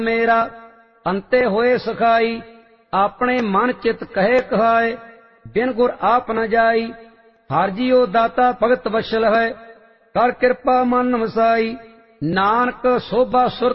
मेरा अंते होए सखाई, अपने मन चित कहे कहाए, बिन गुर आप न जाई। हर जियो दाता भगत वशल है, कर कृपा मन वसाई। नानक शोभा सुर